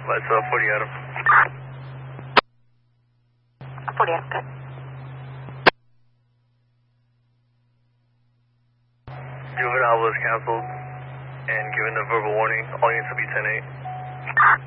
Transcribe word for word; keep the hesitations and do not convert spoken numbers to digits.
That's uh, forty Adam. forty Adam, good. Juvenile was canceled and given the verbal warning. All units will be ten eight.